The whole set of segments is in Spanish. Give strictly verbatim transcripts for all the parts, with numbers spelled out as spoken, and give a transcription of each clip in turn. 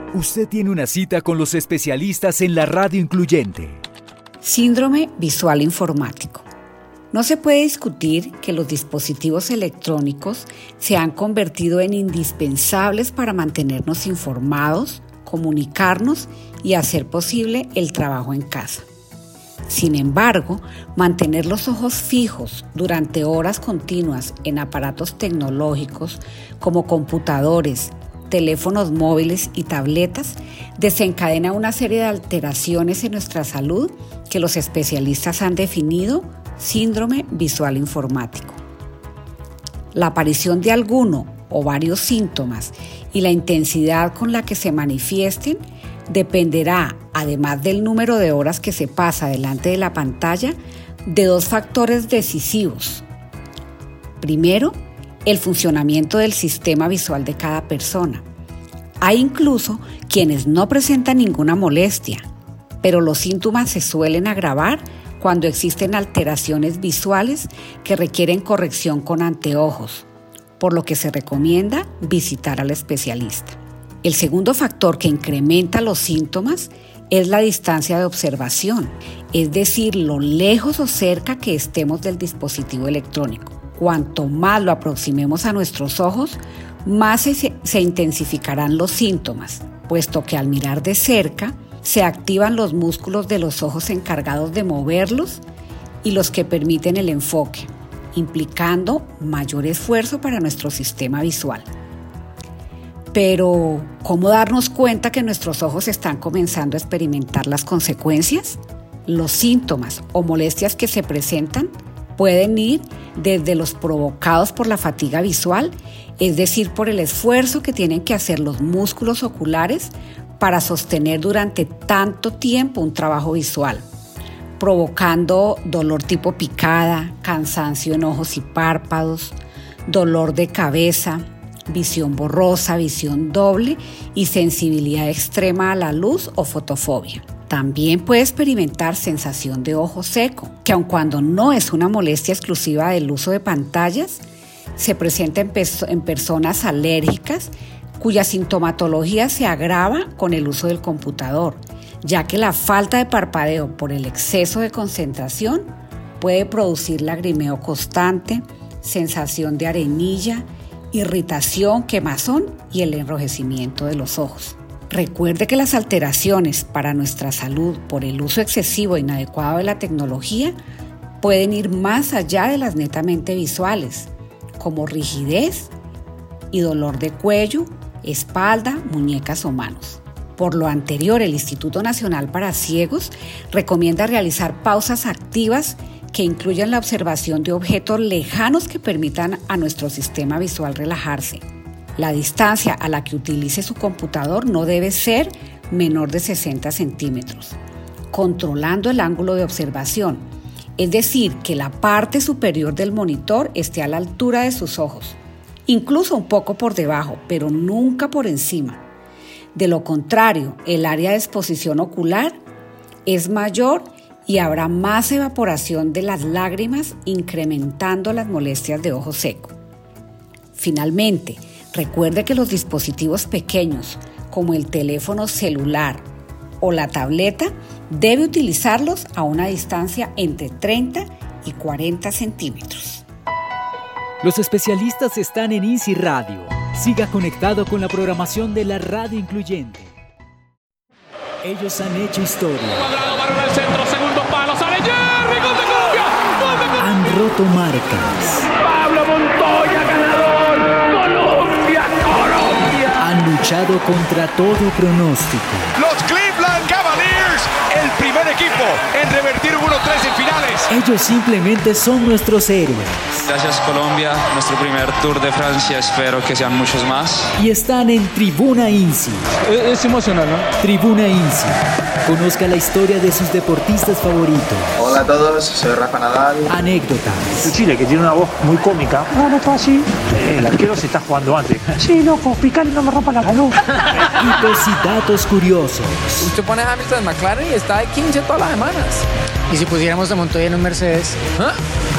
Usted tiene una cita con los especialistas en la radio incluyente. Síndrome visual informático. No se puede discutir que los dispositivos electrónicos se han convertido en indispensables para mantenernos informados, comunicarnos y hacer posible el trabajo en casa. Sin embargo, mantener los ojos fijos durante horas continuas en aparatos tecnológicos como computadores, teléfonos móviles y tabletas desencadena una serie de alteraciones en nuestra salud que los especialistas han definido síndrome visual informático. La aparición de alguno o varios síntomas y la intensidad con la que se manifiesten dependerá, además del número de horas que se pasa delante de la pantalla, de dos factores decisivos. Primero, el funcionamiento del sistema visual de cada persona. Hay incluso quienes no presentan ninguna molestia, pero los síntomas se suelen agravar cuando existen alteraciones visuales que requieren corrección con anteojos, por lo que se recomienda visitar al especialista. El segundo factor que incrementa los síntomas es la distancia de observación, es decir, lo lejos o cerca que estemos del dispositivo electrónico. Cuanto más lo aproximemos a nuestros ojos, más se, se intensificarán los síntomas, puesto que al mirar de cerca se activan los músculos de los ojos encargados de moverlos y los que permiten el enfoque, implicando mayor esfuerzo para nuestro sistema visual. Pero, ¿cómo darnos cuenta que nuestros ojos están comenzando a experimentar las consecuencias? Los síntomas o molestias que se presentan pueden ir desde los provocados por la fatiga visual, es decir, por el esfuerzo que tienen que hacer los músculos oculares para sostener durante tanto tiempo un trabajo visual, provocando dolor tipo picada, cansancio en ojos y párpados, dolor de cabeza, visión borrosa, visión doble y sensibilidad extrema a la luz o fotofobia. También puede experimentar sensación de ojo seco, que aun cuando no es una molestia exclusiva del uso de pantallas, se presenta en, pe- en personas alérgicas cuya sintomatología se agrava con el uso del computador, ya que la falta de parpadeo por el exceso de concentración puede producir lagrimeo constante, sensación de arenilla, irritación, quemazón y el enrojecimiento de los ojos. Recuerde que las alteraciones para nuestra salud por el uso excesivo e inadecuado de la tecnología pueden ir más allá de las netamente visuales, como rigidez y dolor de cuello, espalda, muñecas o manos. Por lo anterior, el Instituto Nacional para Ciegos recomienda realizar pausas activas que incluyan la observación de objetos lejanos que permitan a nuestro sistema visual relajarse. La distancia a la que utilice su computador no debe ser menor de sesenta centímetros, controlando el ángulo de observación, es decir, que la parte superior del monitor esté a la altura de sus ojos, incluso un poco por debajo, pero nunca por encima. De lo contrario, el área de exposición ocular es mayor y habrá más evaporación de las lágrimas, incrementando las molestias de ojo seco. Finalmente, recuerde que los dispositivos pequeños, como el teléfono celular o la tableta, debe utilizarlos a una distancia entre treinta y cuarenta centímetros. Los especialistas están en Easy Radio. Siga conectado con la programación de la radio incluyente. Ellos han hecho historia. Cuadrado, balón al centro, segundo palo, sale Jerry, gol de Colombia, gol de Colombia. Han roto marcas. Pablo Montoya, ganador. Colombia, Colombia. Han luchado contra todo pronóstico. Los Cleveland Cavaliers, el primer equipo en revertir un uno tres en finales. Ellos simplemente son nuestros héroes. Gracias Colombia, nuestro primer Tour de Francia, espero que sean muchos más. Y están en Tribuna Insi. Es, es emocional, ¿no? Tribuna Insi. Conozca la historia de sus deportistas favoritos. Hola a todos, soy Rafa Nadal. Anécdotas. Chile, que tiene una voz muy cómica. No, no está así. El arquero se está jugando antes. Sí, loco, picale, no me rompa la luz. Hitos y datos curiosos. Usted pone a Hamilton en McLaren y está de quince todas las semanas. ¿Y si pusiéramos a Montoya en un Mercedes? ¿Ah?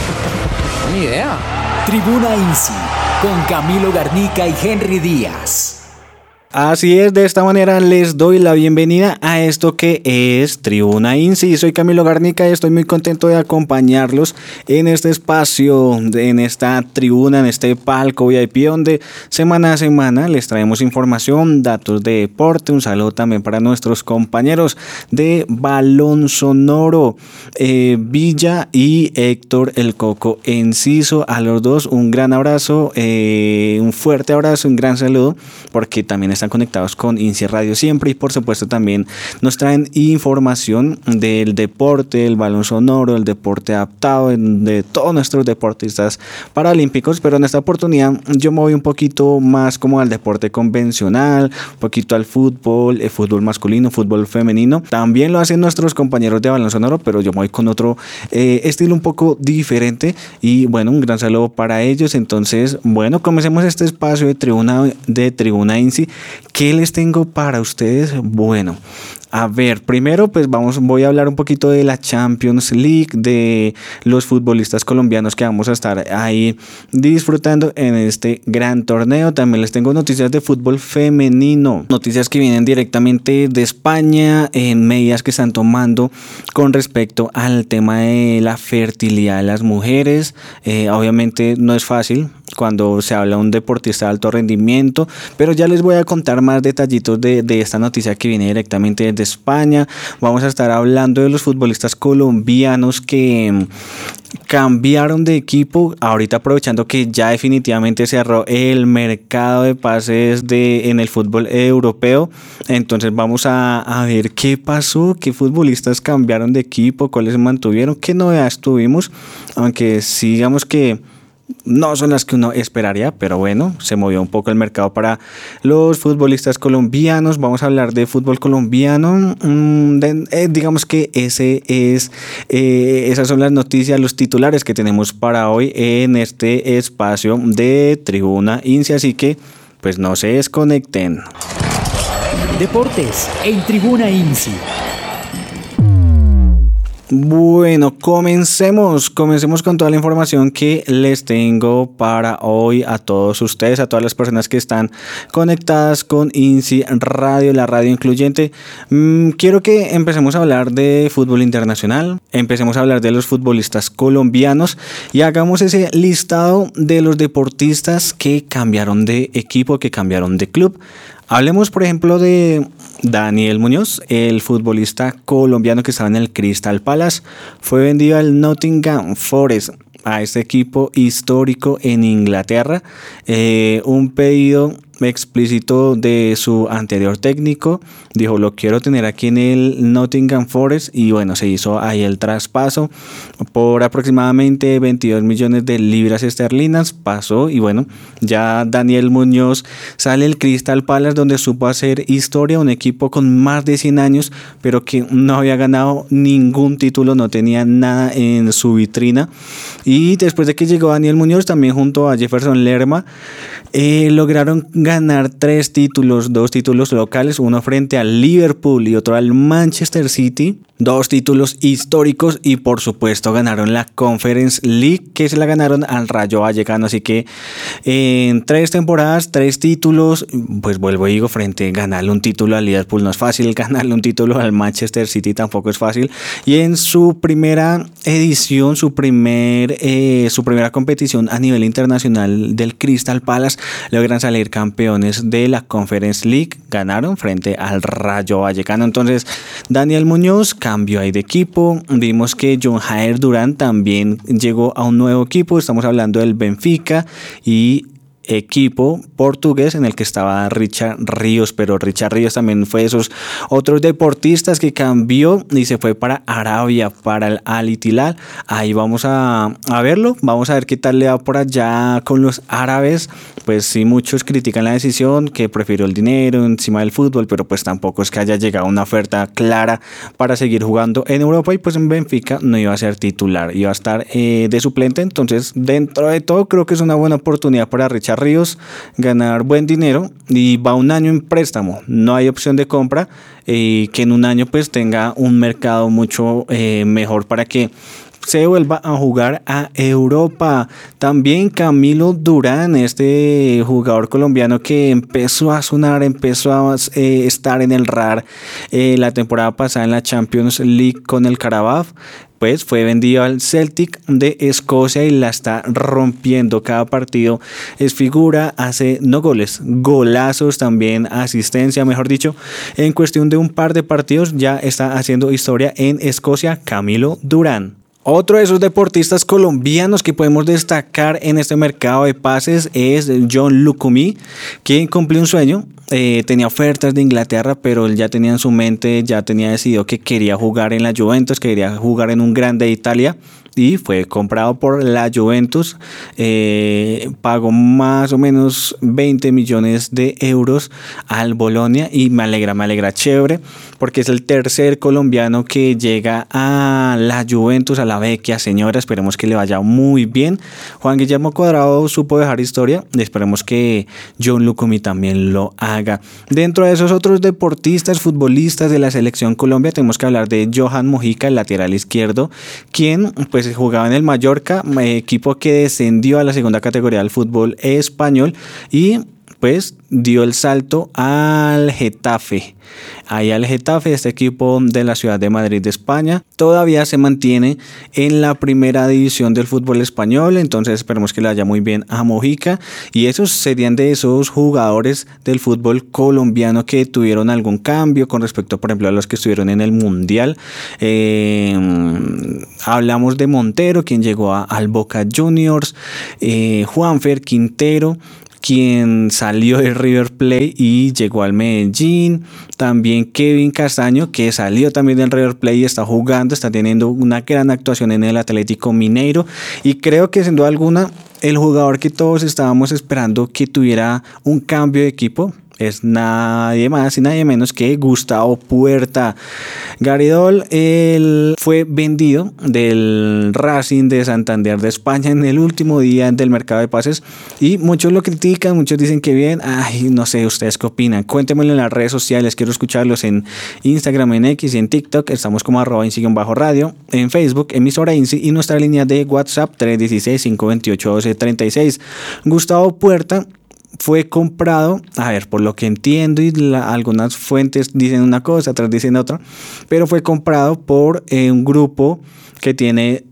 Ni idea. Tribuna Insi, con Camilo Garnica y Henry Díaz. Así es, de esta manera les doy la bienvenida a esto que es Tribuna INSI. Soy Camilo Garnica y estoy muy contento de acompañarlos en este espacio, en esta tribuna, en este palco V I P, donde semana a semana les traemos información, datos de deporte. Un saludo también para nuestros compañeros de Balón Sonoro, eh, Villa y Héctor El Coco Enciso. A los dos un gran abrazo, eh, un fuerte abrazo, un gran saludo, porque también están conectados con INSI Radio siempre y por supuesto también nos traen información del deporte, del balón sonoro, del deporte adaptado, de todos nuestros deportistas paralímpicos. Pero en esta oportunidad yo me voy un poquito más como al deporte convencional, un poquito al fútbol, el fútbol masculino, fútbol femenino. También lo hacen nuestros compañeros de balón sonoro, pero yo me voy con otro eh, estilo un poco diferente. Y bueno, un gran saludo para ellos. Entonces, bueno, comencemos este espacio de tribuna de Tribuna INSI. ¿Qué les tengo para ustedes? Bueno, a ver, primero pues vamos, voy a hablar un poquito de la Champions League, de los futbolistas colombianos que vamos a estar ahí disfrutando en este gran torneo. También les tengo noticias de fútbol femenino, noticias que vienen directamente de España, en medidas que están tomando con respecto al tema de la fertilidad de las mujeres. Eh, obviamente no es fácil cuando se habla de un deportista de alto rendimiento, pero ya les voy a contar más detallitos de, de esta noticia que viene directamente desde España. Vamos a estar hablando de los futbolistas colombianos que cambiaron de equipo, ahorita aprovechando que ya definitivamente cerró el mercado de pases de, en el fútbol europeo. Entonces vamos a, a ver qué pasó, qué futbolistas cambiaron de equipo, cuáles se mantuvieron, qué novedades tuvimos, aunque sí, digamos que no son las que uno esperaría, pero bueno, se movió un poco el mercado para los futbolistas colombianos. Vamos a hablar de fútbol colombiano. Mm, de, eh, digamos que ese es, eh, esas son las noticias, los titulares que tenemos para hoy en este espacio de Tribuna INSI. Así que, pues no se desconecten. Deportes en Tribuna INSI. Bueno, comencemos, comencemos con toda la información que les tengo para hoy a todos ustedes, a todas las personas que están conectadas con INSI Radio, la radio incluyente. Mm, quiero que empecemos a hablar de fútbol internacional, empecemos a hablar de los futbolistas colombianos y hagamos ese listado de los deportistas que cambiaron de equipo, que cambiaron de club. Hablemos, por ejemplo, de Daniel Muñoz, el futbolista colombiano que estaba en el Crystal Palace. Fue vendido al Nottingham Forest, a este equipo histórico en Inglaterra. Eh, un pedido explícito de su anterior técnico, dijo: lo quiero tener aquí en el Nottingham Forest, y bueno, se hizo ahí el traspaso por aproximadamente veintidós millones de libras esterlinas. Pasó y bueno, ya Daniel Muñoz sale del Crystal Palace, donde supo hacer historia, un equipo con más de cien años, pero que no había ganado ningún título, no tenía nada en su vitrina. Y después de que llegó Daniel Muñoz, también junto a Jefferson Lerma, eh, lograron ganar tres títulos, dos títulos locales, uno frente al Liverpool y otro al Manchester City, dos títulos históricos, y por supuesto ganaron la Conference League, que se la ganaron al Rayo Vallecano. Así que en tres temporadas, tres títulos, pues vuelvo y digo, frente a ganarle un título al Liverpool no es fácil, ganarle un título al Manchester City tampoco es fácil. Y en su primera edición, su primer eh, su primera competición a nivel internacional del Crystal Palace, logran salir campeones de la Conference League, ganaron frente al Rayo Vallecano. Entonces Daniel Muñoz cambió ahí de equipo. Vimos que John Jair Durán también llegó a un nuevo equipo, estamos hablando del Benfica, y equipo portugués en el que estaba Richard Ríos, pero Richard Ríos también fue de esos otros deportistas que cambió y se fue para Arabia, para el Al Hilal. Ahí vamos a, a verlo, vamos a ver qué tal le va por allá con los árabes. Pues sí, muchos critican la decisión, que prefirió el dinero encima del fútbol, pero pues tampoco es que haya llegado una oferta clara para seguir jugando en Europa, y pues en Benfica no iba a ser titular, iba a estar eh, de suplente. Entonces, dentro de todo, creo que es una buena oportunidad para Richard Ríos ganar buen dinero, y va un año en préstamo, no hay opción de compra, y eh, que en un año pues tenga un mercado mucho eh, mejor para que se vuelva a jugar a Europa. También Camilo Durán, este jugador colombiano que empezó a sonar, empezó a eh, estar en el radar eh, la temporada pasada en la Champions League con el Carabao, pues fue vendido al Celtic de Escocia y la está rompiendo. Cada partido es figura, hace no goles, golazos, también asistencia, mejor dicho. En cuestión de un par de partidos ya está haciendo historia en Escocia Camilo Durán. Otro de esos deportistas colombianos que podemos destacar en este mercado de pases es John Lucumí, quien cumplió un sueño. Eh, tenía ofertas de Inglaterra, pero él ya tenía en su mente, ya tenía decidido que quería jugar en la Juventus, que quería jugar en un grande de Italia, y fue comprado por la Juventus. Eh, pagó más o menos veinte millones de euros al Bolonia y me alegra, me alegra chévere, porque es el tercer colombiano que llega a la Juventus, a la Vecchia Señora. Esperemos que le vaya muy bien. Juan Guillermo Cuadrado supo dejar historia y esperemos que John Lucumí también lo haga. Dentro de esos otros deportistas, futbolistas de la selección Colombia, tenemos que hablar de Johan Mojica, el lateral izquierdo, quien pues jugaba en el Mallorca, equipo que descendió a la segunda categoría del fútbol español, y pues dio el salto al Getafe. Ahí al Getafe, este equipo de la ciudad de Madrid de España, todavía se mantiene en la primera división del fútbol español, entonces esperemos que le vaya muy bien a Mojica, y esos serían de esos jugadores del fútbol colombiano que tuvieron algún cambio con respecto, por ejemplo, a los que estuvieron en el Mundial. Eh, hablamos de Montero, quien llegó a, al Boca Juniors, eh, Juanfer Quintero, quien salió de River Plate y llegó al Medellín. También Kevin Castaño, que salió también del River Plate y está jugando, está teniendo una gran actuación en el Atlético Mineiro, y creo que sin duda alguna el jugador que todos estábamos esperando que tuviera un cambio de equipo es nadie más y nadie menos que Gustavo Puerta. Garidol, él fue vendido del Racing de Santander de España en el último día del mercado de pases, y muchos lo critican, muchos dicen que bien. Ay, no sé, ¿ustedes qué opinan? Cuéntenmelo en las redes sociales, quiero escucharlos en Instagram, en X y en TikTok. Estamos como arroba INSI-radio, en Facebook, emisora INSI, y nuestra línea de WhatsApp tres uno seis, cinco dos ocho, uno dos tres seis. Gustavo Puerta fue comprado, a ver, por lo que entiendo, y la, algunas fuentes dicen una cosa, otras dicen otra, pero fue comprado por eh, un grupo que tiene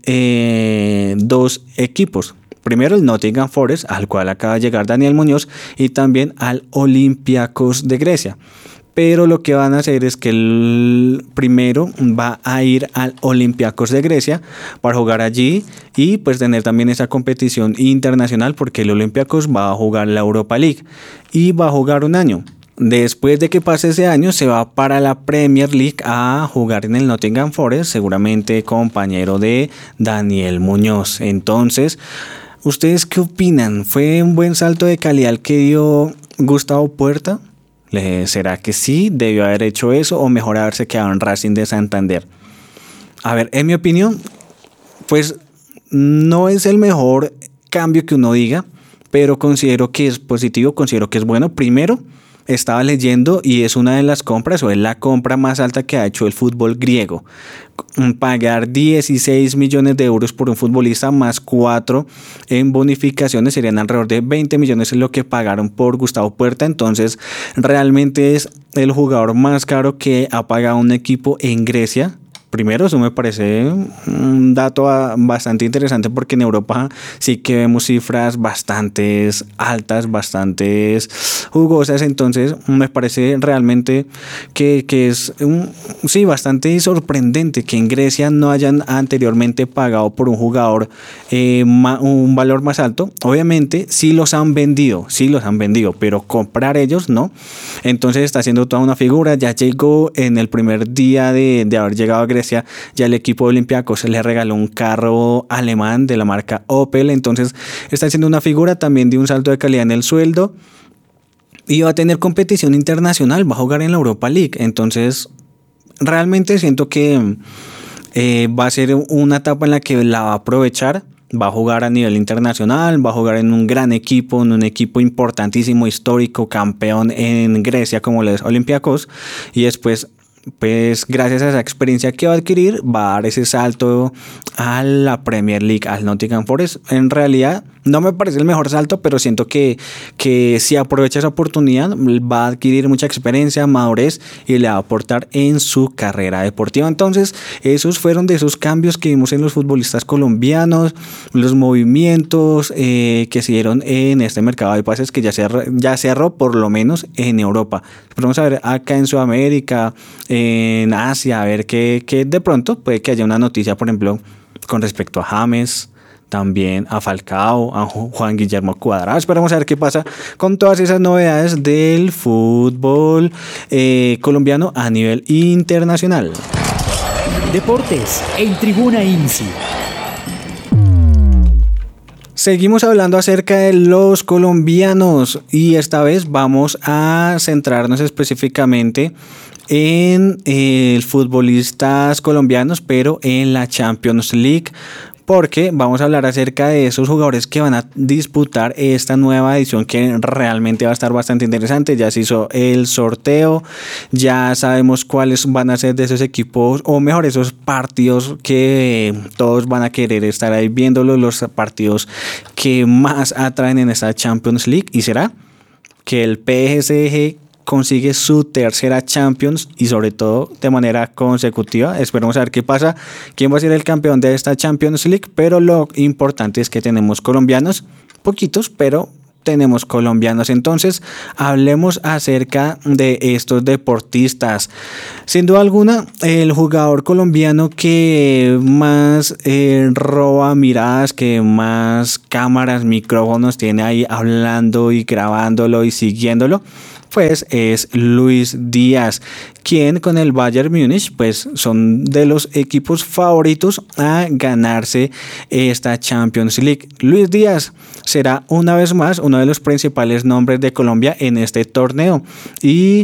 eh, dos equipos. Primero el Nottingham Forest, al cual acaba de llegar Daniel Muñoz, y también al Olympiacos de Grecia. Pero lo que van a hacer es que el primero va a ir al Olympiacos de Grecia para jugar allí y pues tener también esa competición internacional, porque el Olympiacos va a jugar la Europa League y va a jugar un año. Después de que pase ese año se va para la Premier League a jugar en el Nottingham Forest, seguramente compañero de Daniel Muñoz. Entonces, ¿ustedes qué opinan? ¿Fue un buen salto de calidad el que dio Gustavo Puerta? ¿Será que sí debió haber hecho eso, o mejor haberse quedado en Racing de Santander? A ver, en mi opinión, pues no es el mejor cambio que uno diga, pero considero que es positivo, considero que es bueno. Primero, estaba leyendo y es una de las compras, o es la compra más alta que ha hecho el fútbol griego. Pagar dieciséis millones de euros por un futbolista más cuatro en bonificaciones serían alrededor de veinte millones, es lo que pagaron por Gustavo Puerta. Entonces realmente es el jugador más caro que ha pagado un equipo en Grecia. Primero, eso me parece un dato bastante interesante, porque en Europa sí que vemos cifras bastante altas, bastante jugosas. Entonces me parece realmente que, que es un, sí, bastante sorprendente que en Grecia no hayan anteriormente pagado por un jugador eh, ma, un valor más alto. Obviamente sí los han vendido, sí los han vendido, pero comprar ellos no. Entonces está haciendo toda una figura. Ya llegó en el primer día de, de haber llegado a Grecia. Ya el equipo de Olympiacos le regaló un carro alemán de la marca Opel. Entonces está haciendo una figura también de un salto de calidad en el sueldo, y va a tener competición internacional, va a jugar en la Europa League. Entonces realmente siento que eh, va a ser una etapa en la que la va a aprovechar. Va a jugar a nivel internacional, va a jugar en un gran equipo, en un equipo importantísimo, histórico, campeón en Grecia como lo es Olympiacos, y después pues gracias a esa experiencia que va a adquirir, va a dar ese salto a la Premier League, al Nottingham Forest. En realidad no me parece el mejor salto, pero siento que, que si aprovecha esa oportunidad va a adquirir mucha experiencia, madurez y le va a aportar en su carrera deportiva. Entonces esos fueron de esos cambios que vimos en los futbolistas colombianos, los movimientos eh, que se dieron en este mercado de pases que ya cerró, ya cerró por lo menos en Europa. Vamos a ver acá en Sudamérica, en Asia, a ver que, que de pronto puede que haya una noticia, por ejemplo, con respecto a James, también a Falcao, a Juan Guillermo Cuadrado. Esperamos a ver qué pasa con todas esas novedades del fútbol eh, colombiano a nivel internacional. Deportes en Tribuna INSI. Seguimos hablando acerca de los colombianos y esta vez vamos a centrarnos específicamente en eh, futbolistas colombianos, pero en la Champions League, porque vamos a hablar acerca de esos jugadores que van a disputar esta nueva edición que realmente va a estar bastante interesante. Ya se hizo el sorteo, ya sabemos cuáles van a ser de esos equipos, o mejor, esos partidos que todos van a querer estar ahí viéndolos, los partidos que más atraen en esta Champions League. Y será que el P S G consigue su tercera Champions y sobre todo de manera consecutiva. Esperemos a ver qué pasa, quién va a ser el campeón de esta Champions League, pero lo importante es que tenemos colombianos, poquitos, pero tenemos colombianos. Entonces hablemos acerca de estos deportistas. Sin duda alguna, el jugador colombiano que más eh, roba miradas, que más cámaras, micrófonos tiene ahí hablando y grabándolo y siguiéndolo, pues es Luis Díaz, quien con el Bayern Múnich pues son de los equipos favoritos a ganarse esta Champions League. Luis Díaz será una vez más uno de los principales nombres de Colombia en este torneo y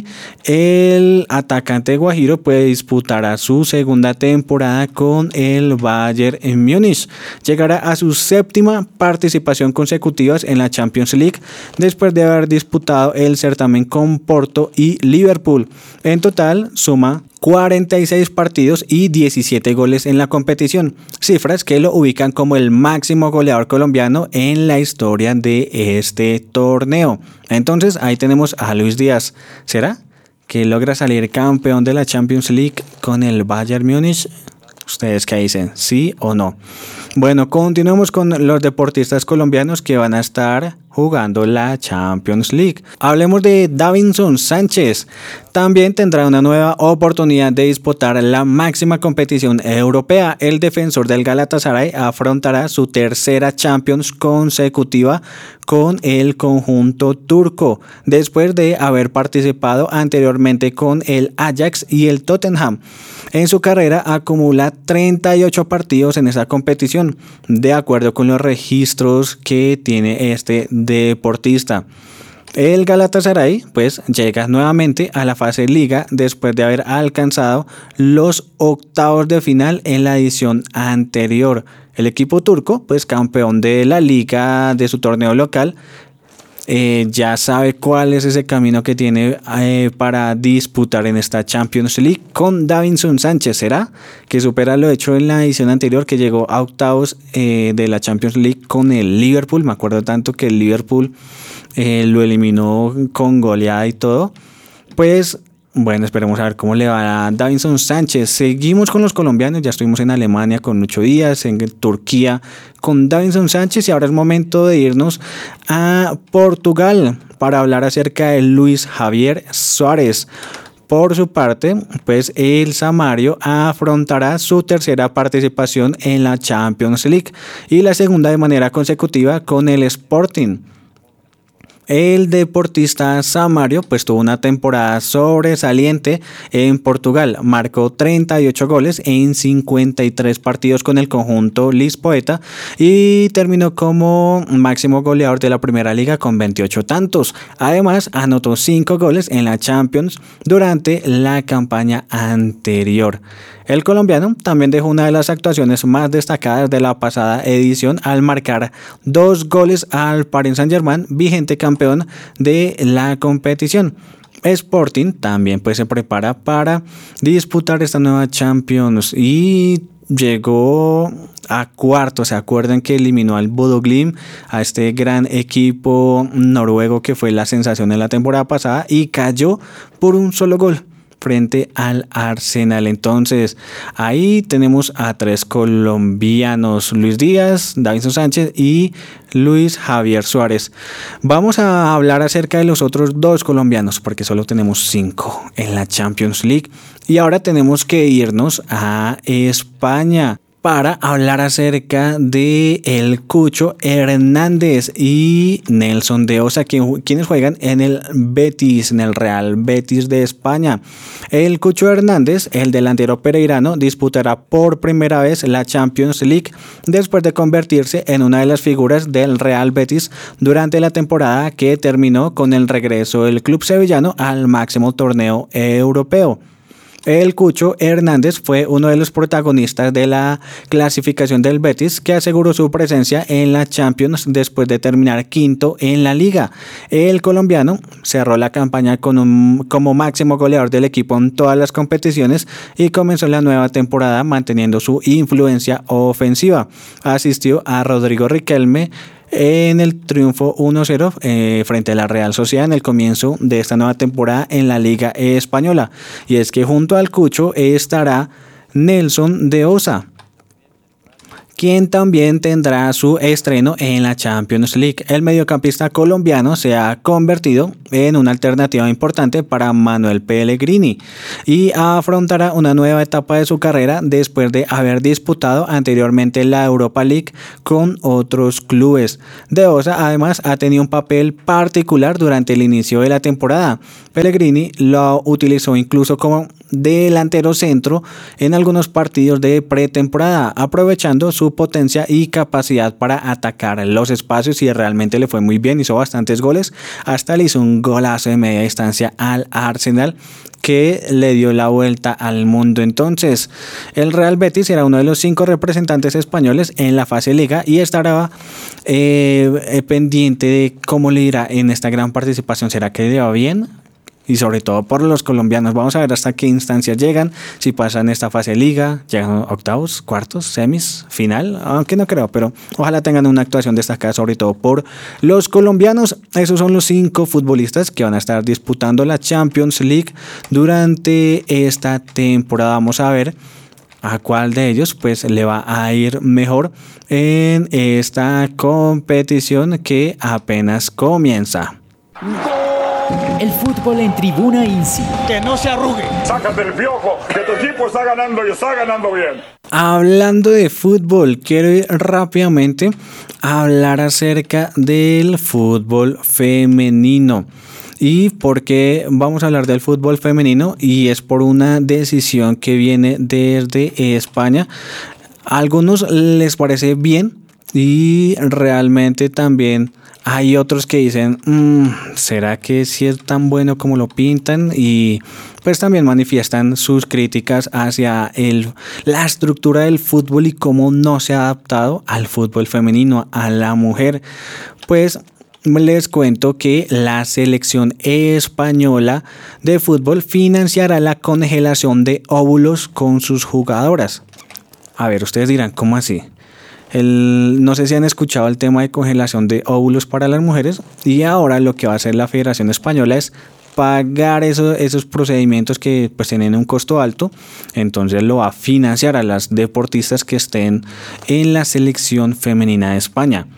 el atacante guajiro puede disputar a su segunda temporada con el Bayern Múnich. Llegará a su séptima participación consecutiva en la Champions League después de haber disputado el certamen con Porto y Liverpool. En total suma cuarenta y seis partidos y diecisiete goles en la competición, cifras que lo ubican como el máximo goleador colombiano en la historia de este torneo. Entonces ahí tenemos a Luis Díaz. ¿Será que logra salir campeón de la Champions League con el Bayern Múnich? ¿Ustedes qué dicen? ¿Sí o no? Bueno, continuemos con los deportistas colombianos que van a estar jugando la Champions League. Hablemos de Davinson Sánchez. También tendrá una nueva oportunidad de disputar la máxima competición europea. El defensor del Galatasaray afrontará su tercera Champions consecutiva con el conjunto turco, después de haber participado anteriormente con el Ajax y el Tottenham. En su carrera acumula treinta y ocho partidos en esa competición, de acuerdo con los registros que tiene este deportista. El Galatasaray pues llega nuevamente a la fase Liga después de haber alcanzado los octavos de final en la edición anterior. El equipo turco, pues campeón de la Liga de su torneo local, Eh, ya sabe cuál es ese camino que tiene eh, para disputar en esta Champions League con Davinson Sánchez. ¿Será que supera lo hecho en la edición anterior, que llegó a octavos eh, de la Champions League con el Liverpool? Me acuerdo tanto que el Liverpool eh, lo eliminó con goleada y todo. Pues bueno, esperemos a ver cómo le va a Davinson Sánchez. Seguimos con los colombianos, ya estuvimos en Alemania con Lucho Díaz, en Turquía con Davinson Sánchez y ahora es momento de irnos a Portugal para hablar acerca de Luis Javier Suárez. Por su parte, pues el Samario afrontará su tercera participación en la Champions League y la segunda de manera consecutiva con el Sporting. El deportista Samario pues tuvo una temporada sobresaliente en Portugal, marcó treinta y ocho goles en cincuenta y tres partidos con el conjunto Lisboeta y terminó como máximo goleador de la Primera Liga con veintiocho tantos. Además anotó cinco goles en la Champions durante la campaña anterior. El colombiano también dejó una de las actuaciones más destacadas de la pasada edición al marcar dos goles al Paris Saint-Germain, vigente campeón de la competición. Sporting también pues se prepara para disputar esta nueva Champions y llegó a cuartos. Se acuerdan que eliminó al Bodo Glimt, a este gran equipo noruego que fue la sensación en la temporada pasada, y cayó por un solo gol frente al Arsenal. Entonces ahí tenemos a tres colombianos: Luis Díaz, Davinson Sánchez y Luis Javier Suárez. Vamos a hablar acerca de los otros dos colombianos porque solo tenemos cinco en la Champions League, y ahora tenemos que irnos a España para hablar acerca de el Cucho Hernández y Nelson de Osa, quienes juegan en el Betis, en el Real Betis de España. El Cucho Hernández, el delantero pereirano, disputará por primera vez la Champions League después de convertirse en una de las figuras del Real Betis durante la temporada que terminó con el regreso del club sevillano al máximo torneo europeo. El Cucho Hernández fue uno de los protagonistas de la clasificación del Betis, que aseguró su presencia en la Champions después de terminar quinto en la liga. El colombiano cerró la campaña con un, como máximo goleador del equipo en todas las competiciones y comenzó la nueva temporada manteniendo su influencia ofensiva. Asistió a Rodrigo Riquelme en el triunfo uno cero eh, frente a la Real Sociedad en el comienzo de esta nueva temporada en la Liga Española. Y es que junto al Cucho estará Nelson de Osa, quien también tendrá su estreno en la Champions League. El mediocampista colombiano se ha convertido en una alternativa importante para Manuel Pellegrini y afrontará una nueva etapa de su carrera después de haber disputado anteriormente la Europa League con otros clubes. De Osa además ha tenido un papel particular durante el inicio de la temporada. Pellegrini lo utilizó incluso como delantero centro en algunos partidos de pretemporada, aprovechando su potencia y capacidad para atacar los espacios, y realmente le fue muy bien, hizo bastantes goles, hasta le hizo un golazo de media distancia al Arsenal que le dio la vuelta al mundo. Entonces el Real Betis será uno de los cinco representantes españoles en la fase liga y estará eh, pendiente de cómo le irá en esta gran participación. ¿Será que le va bien? Y sobre todo por los colombianos. Vamos a ver hasta qué instancias llegan, si pasan esta fase de liga, llegan octavos, cuartos, semis, final, aunque no creo, pero ojalá tengan una actuación destacada, sobre todo por los colombianos. Esos son los cinco futbolistas que van a estar disputando la Champions League durante esta temporada. Vamos a ver a cuál de ellos pues le va a ir mejor en esta competición que apenas comienza. El fútbol en Tribuna INSI. Que no se arrugue. Sácate el piojo, que tu equipo está ganando y está ganando bien. Hablando de fútbol, quiero ir rápidamente a hablar acerca del fútbol femenino. ¿Y por qué vamos a hablar del fútbol femenino? Y es por una decisión que viene desde España. A algunos les parece bien y realmente también hay otros que dicen, mmm, ¿será que sí es tan bueno como lo pintan? Y pues también manifiestan sus críticas hacia el, la estructura del fútbol y cómo no se ha adaptado al fútbol femenino, a la mujer. Pues les cuento que la selección española de fútbol financiará la congelación de óvulos con sus jugadoras. A ver, ustedes dirán, ¿cómo así? El, no sé si han escuchado el tema de congelación de óvulos para las mujeres, y ahora lo que va a hacer la Federación Española es pagar eso, esos procedimientos que pues tienen un costo alto. Entonces lo va a financiar a las deportistas que estén en la selección femenina de España.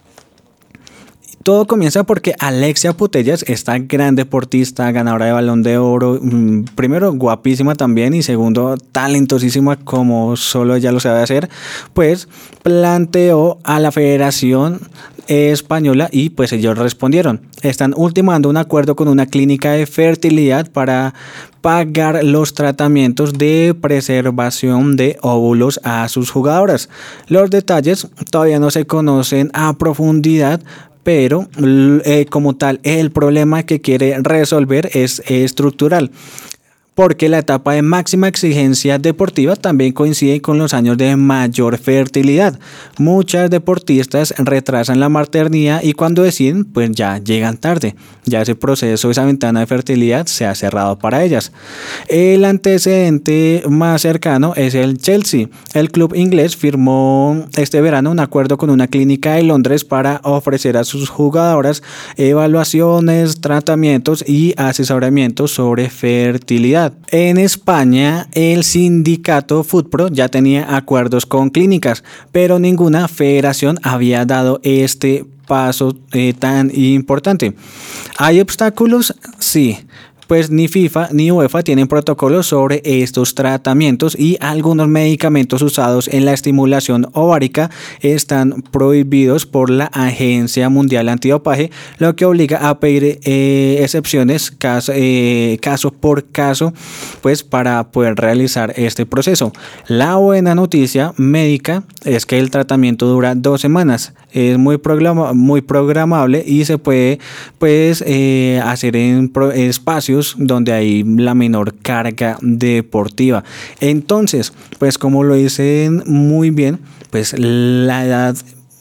Todo comienza porque Alexia Putellas, esta gran deportista, ganadora de Balón de Oro, primero guapísima también y segundo talentosísima como solo ella lo sabe hacer, pues planteó a la Federación Española y pues ellos respondieron. Están ultimando un acuerdo con una clínica de fertilidad para pagar los tratamientos de preservación de óvulos a sus jugadoras. Los detalles todavía no se conocen a profundidad, pero eh, como tal el problema que quiere resolver es, es estructural. porque la etapa de máxima exigencia deportiva también coincide con los años de mayor fertilidad. Muchas deportistas retrasan la maternidad y cuando deciden, pues ya llegan tarde. Ya ese proceso, esa ventana de fertilidad se ha cerrado para ellas. El antecedente más cercano es el Chelsea. El club inglés firmó este verano un acuerdo con una clínica de Londres para ofrecer a sus jugadoras evaluaciones, tratamientos y asesoramientos sobre fertilidad. En España, el sindicato FUTPRO ya tenía acuerdos con clínicas, pero ninguna federación había dado este paso eh, tan importante. ¿Hay obstáculos? Sí. Pues ni FIFA ni UEFA tienen protocolos sobre estos tratamientos y algunos medicamentos usados en la estimulación ovárica están prohibidos por la Agencia Mundial Antidopaje, lo que obliga a pedir eh, excepciones caso, eh, caso por caso, pues para poder realizar este proceso. La buena noticia médica es que el tratamiento dura dos semanas. Es muy, programa, muy programable y se puede pues eh, hacer en pro, espacios donde hay la menor carga deportiva. Entonces, pues como lo dicen muy bien, pues la edad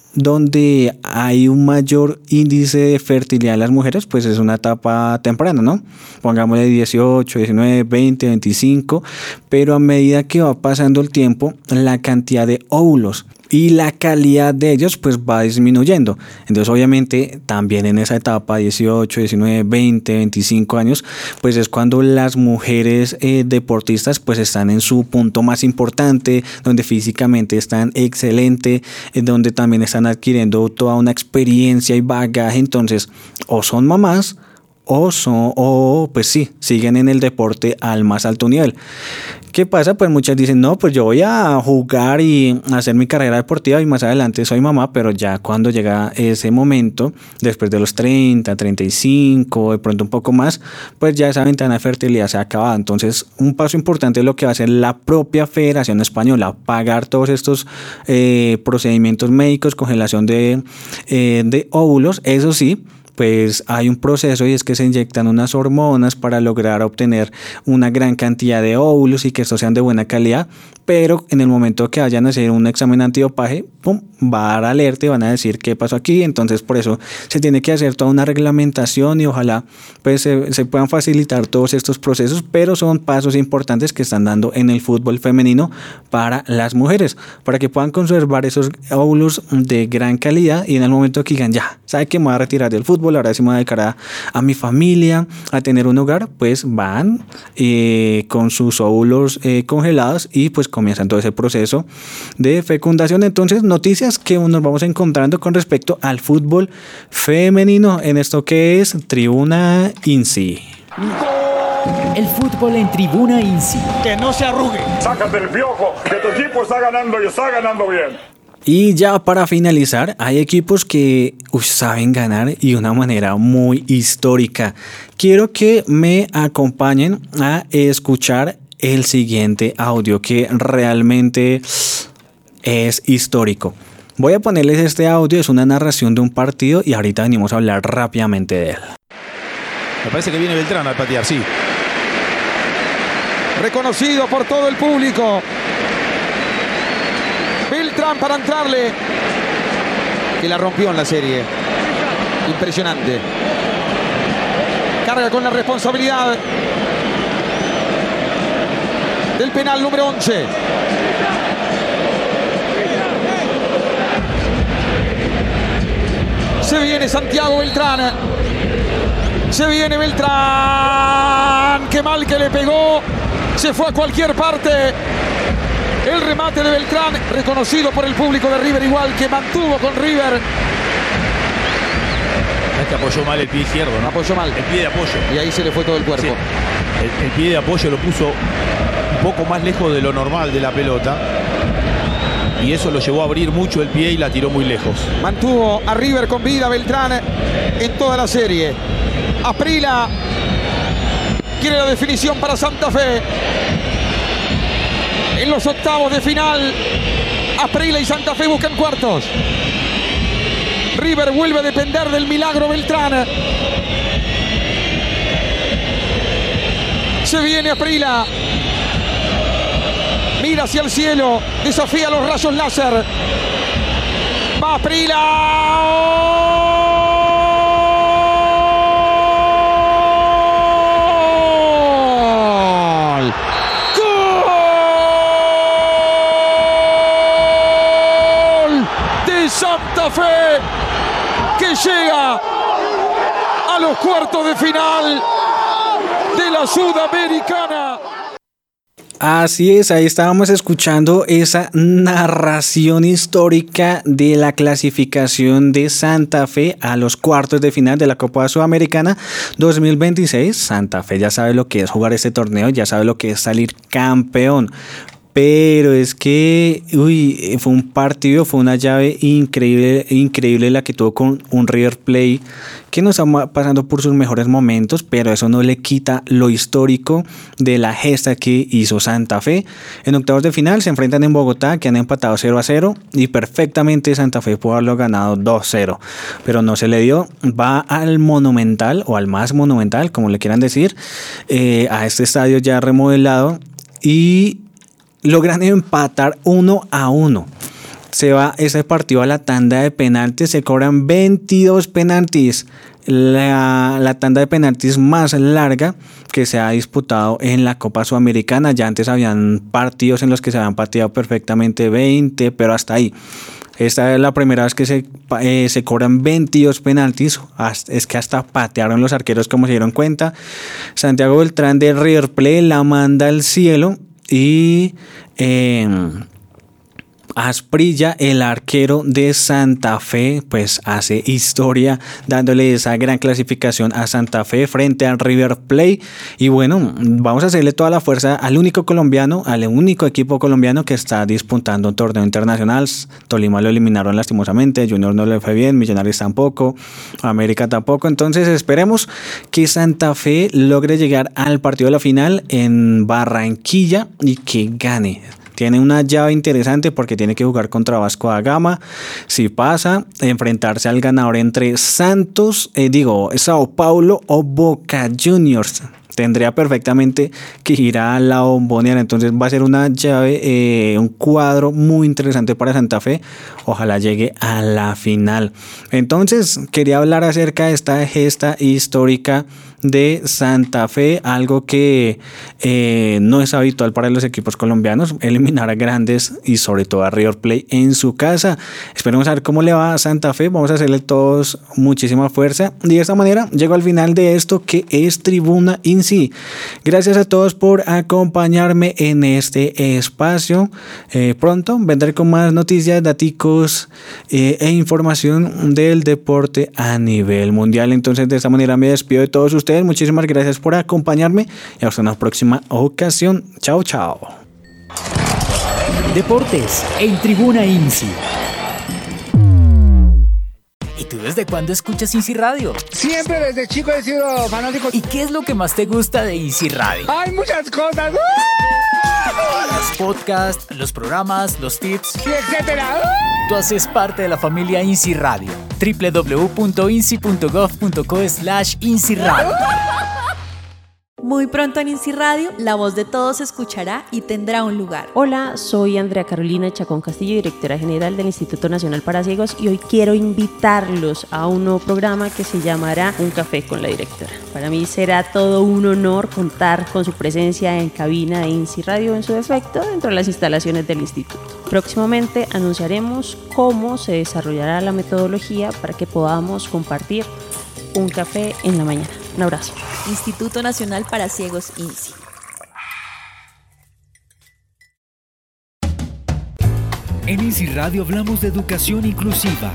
donde hay un mayor índice de fertilidad en las mujeres, pues es una etapa temprana, ¿no? Pongámosle dieciocho, diecinueve, veinte, veinticinco, pero a medida que va pasando el tiempo, la cantidad de óvulos y la calidad de ellos pues va disminuyendo. Entonces obviamente también en esa etapa dieciocho, diecinueve, veinte, veinticinco años pues es cuando las mujeres eh, deportistas pues están en su punto más importante, donde físicamente están excelente, eh, donde también están adquiriendo toda una experiencia y bagaje. Entonces o son mamás o son o pues sí, siguen en el deporte al más alto nivel. ¿Qué pasa? Pues muchas dicen, no, pues yo voy a jugar y hacer mi carrera deportiva y más adelante soy mamá, pero ya cuando llega ese momento, después de los treinta, treinta y cinco, de pronto un poco más, pues ya esa ventana de fertilidad se ha acabado. Entonces, un paso importante es lo que va a hacer la propia Federación Española, pagar todos estos eh, procedimientos médicos, congelación de, eh, de óvulos, eso sí, pues hay un proceso y es que se inyectan unas hormonas para lograr obtener una gran cantidad de óvulos y que estos sean de buena calidad, pero en el momento que vayan a hacer un examen antidopaje, pum, va a dar alerta y van a decir qué pasó aquí. Entonces por eso se tiene que hacer toda una reglamentación y ojalá pues se, se puedan facilitar todos estos procesos, pero son pasos importantes que están dando en el fútbol femenino para las mujeres, para que puedan conservar esos óvulos de gran calidad y en el momento que digan, ya, ¿sabe que me voy a retirar del fútbol? Ahora sí me voy a dedicar a, a mi familia, a tener un hogar, pues van eh, con sus óvulos eh, congelados y pues comienzan todo ese proceso de fecundación. Entonces, noticias que nos vamos encontrando con respecto al fútbol femenino en esto que es Tribuna INSI. El fútbol en Tribuna INSI. Que no se arrugue. Sácate el piojo, que tu equipo está ganando y está ganando bien. Y ya para finalizar, hay equipos que uy, saben ganar y de una manera muy histórica. Quiero que me acompañen a escuchar el siguiente audio que realmente es histórico. Voy a ponerles este audio, es una narración de un partido y ahorita venimos a hablar rápidamente de él. Me parece que viene Beltrán al patear, sí. Reconocido por todo el público. Beltrán para entrarle, que la rompió en la serie. Impresionante. Carga con la responsabilidad del penal número once. Se viene Santiago Beltrán. Se viene Beltrán. Qué mal que le pegó. Se fue a cualquier parte. El remate de Beltrán, reconocido por el público de River, igual que mantuvo con River. Es que apoyó mal el pie izquierdo, ¿no? Apoyó mal. El pie de apoyo. Y ahí se le fue todo el cuerpo. Sí. El, el pie de apoyo lo puso un poco más lejos de lo normal de la pelota. Y eso lo llevó a abrir mucho el pie y la tiró muy lejos. Mantuvo a River con vida Beltrán en toda la serie. Asprilla quiere la definición para Santa Fe. En los octavos de final, Asprilla y Santa Fe buscan cuartos. River vuelve a depender del milagro Beltrán. Se viene Aprila. Mira hacia el cielo. Desafía los rayos láser. Va Aprila. Santa Fe, que llega a los cuartos de final de la Sudamericana. Así es, ahí estábamos escuchando esa narración histórica de la clasificación de Santa Fe a los cuartos de final de la Copa Sudamericana dos mil veintiséis. Santa Fe ya sabe lo que es jugar este torneo, ya sabe lo que es salir campeón. Pero es que, uy, fue un partido, fue una llave increíble, increíble la que tuvo con un River Plate que no está pasando por sus mejores momentos, pero eso no le quita lo histórico de la gesta que hizo Santa Fe. En octavos de final se enfrentan en Bogotá, que han empatado cero a cero, y perfectamente Santa Fe pudo haberlo ganado dos cero, pero no se le dio. Va al Monumental, o al más Monumental, como le quieran decir, eh, a este estadio ya remodelado, y logran empatar uno a uno. Se va ese partido a la tanda de penaltis, se cobran veintidós penaltis, la, la tanda de penaltis más larga que se ha disputado en la Copa Sudamericana. Ya antes habían partidos en los que se habían pateado perfectamente veinte, pero hasta ahí. Esta es la primera vez que se, eh, se cobran veintidós penaltis. Es que hasta patearon los arqueros, como se dieron cuenta. Santiago Beltrán de River Plate la manda al cielo. Y eh, Asprilla, el arquero de Santa Fe, pues hace historia dándole esa gran clasificación a Santa Fe frente al River Plate. Y bueno, vamos a hacerle toda la fuerza al único colombiano, al único equipo colombiano que está disputando un torneo internacional. Tolima lo eliminaron lastimosamente, Junior no le fue bien, Millonarios tampoco, América tampoco. Entonces esperemos que Santa Fe logre llegar al partido de la final en Barranquilla y que gane. Tiene una llave interesante porque tiene que jugar contra Vasco da Gama. Si pasa, enfrentarse al ganador entre Santos, eh, digo, Sao Paulo o Boca Juniors. Tendría perfectamente que ir a la Bombonera. Entonces va a ser una llave, eh, un cuadro muy interesante para Santa Fe. Ojalá llegue a la final. Entonces quería hablar acerca de esta gesta histórica de Santa Fe, algo que eh, no es habitual para los equipos colombianos, eliminar a grandes y sobre todo a River Plate en su casa. Esperemos a ver cómo le va a Santa Fe, vamos a hacerle todos muchísima fuerza y de esta manera llego al final de esto que es Tribuna I N S I. Gracias a todos por acompañarme en este espacio. Eh, pronto vendré con más noticias, daticos eh, e información del deporte a nivel mundial. Entonces de esta manera me despido de todos ustedes. Muchísimas gracias por acompañarme y hasta una próxima ocasión. Chao, chao. Deportes en Tribuna I N S I. ¿Y tú desde cuándo escuchas I N S I Radio? Siempre desde chico he sido fanático. ¿Y qué es lo que más te gusta de I N S I Radio? Hay muchas cosas. Los podcasts, los programas, los tips, y etcétera. Tú haces parte de la familia I N S I Radio. doble u doble u doble u punto insi punto gov punto co slash I N S I Radio. Muy pronto en I N S I Radio, la voz de todos se escuchará y tendrá un lugar. Hola, soy Andrea Carolina Chacón Castillo, directora general del Instituto Nacional para Ciegos, y hoy quiero invitarlos a un nuevo programa que se llamará Un Café con la Directora. Para mí será todo un honor contar con su presencia en cabina de I N S I Radio en su defecto dentro de las instalaciones del instituto. Próximamente anunciaremos cómo se desarrollará la metodología para que podamos compartir un café en la mañana. Un abrazo. Instituto Nacional para Ciegos I N S I. En I N S I Radio hablamos de educación inclusiva.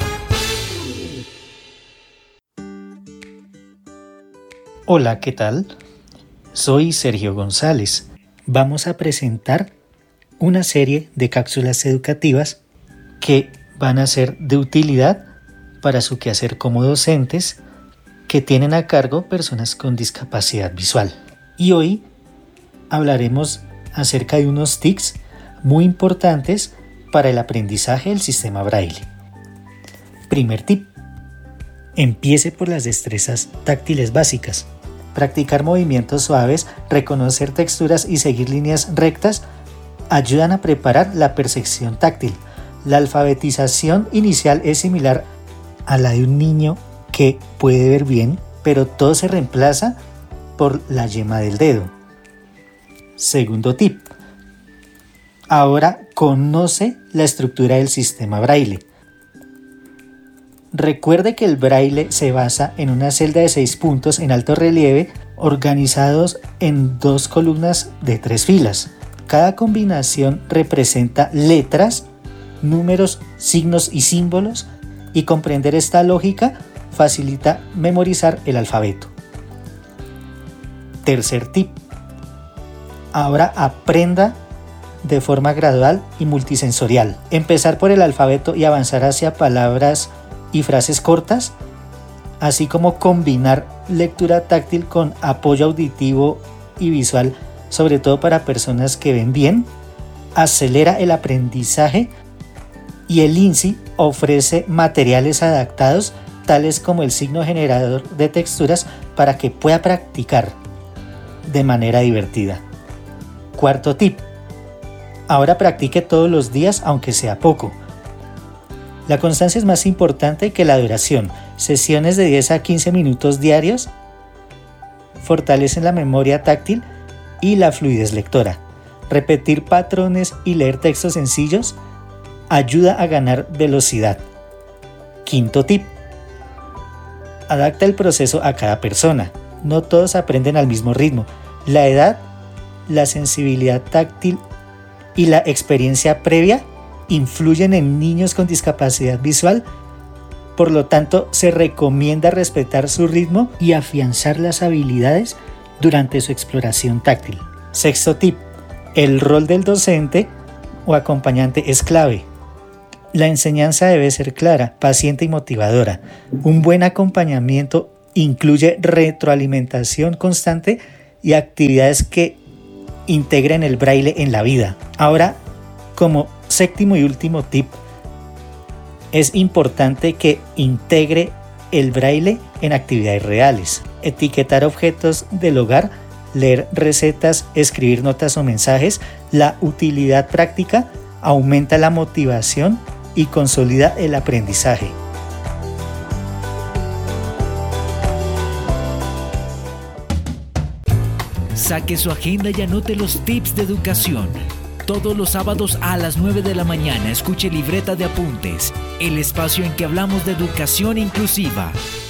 Hola, ¿qué tal? Soy Sergio González. Vamos a presentar una serie de cápsulas educativas que van a ser de utilidad para su quehacer como docentes que tienen a cargo personas con discapacidad visual. Y hoy hablaremos acerca de unos tics muy importantes para el aprendizaje del sistema Braille. Primer tip: empiece por las destrezas táctiles básicas. Practicar movimientos suaves, reconocer texturas y seguir líneas rectas ayudan a preparar la percepción táctil. La alfabetización inicial es similar a la de un niño que puede ver bien, pero todo se reemplaza por la yema del dedo. Segundo tip. Ahora conoce la estructura del sistema braille. Recuerde que el braille se basa en una celda de seis puntos en alto relieve organizados en dos columnas de tres filas. Cada combinación representa letras, números, signos y símbolos, y comprender esta lógica facilita memorizar el alfabeto. Tercer tip. Ahora aprenda de forma gradual y multisensorial. Empezar por el alfabeto y avanzar hacia palabras y frases cortas, así como combinar lectura táctil con apoyo auditivo y visual, sobre todo para personas que ven bien, acelera el aprendizaje, y el INSI ofrece materiales adaptados tales como el signo generador de texturas para que pueda practicar de manera divertida. Cuarto tip. Ahora practique todos los días aunque sea poco. La constancia es más importante que la duración. Sesiones de diez a quince minutos diarios fortalecen la memoria táctil y la fluidez lectora. Repetir patrones y leer textos sencillos ayuda a ganar velocidad. Quinto tip. Adapta el proceso a cada persona. No todos aprenden al mismo ritmo. La edad, la sensibilidad táctil y la experiencia previa influyen en niños con discapacidad visual, por lo tanto se recomienda respetar su ritmo y afianzar las habilidades durante su exploración táctil. Sexto tip. El rol del docente o acompañante es clave. La enseñanza debe ser clara, paciente y motivadora. Un buen acompañamiento incluye retroalimentación constante y actividades que integren el braille en la vida. Ahora, como séptimo y último tip, es importante que integre el braille en actividades reales. Etiquetar objetos del hogar, leer recetas, escribir notas o mensajes. La utilidad práctica aumenta la motivación y consolida el aprendizaje. Saque su agenda y anote los tips de educación. Todos los sábados a las nueve de la mañana escuche Libreta de Apuntes, el espacio en que hablamos de educación inclusiva.